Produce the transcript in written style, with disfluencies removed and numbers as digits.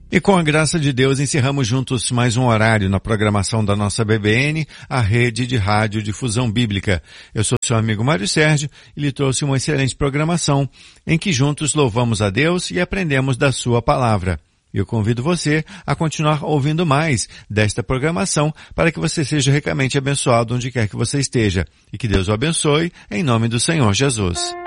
E com a graça de Deus encerramos juntos mais um horário na programação da nossa BBN, a rede de rádio difusão bíblica. Eu sou seu amigo Mário Sérgio e lhe trouxe uma excelente programação em que juntos louvamos a Deus e aprendemos da sua palavra. Eu convido você a continuar ouvindo mais desta programação para que você seja ricamente abençoado onde quer que você esteja. E que Deus o abençoe em nome do Senhor Jesus.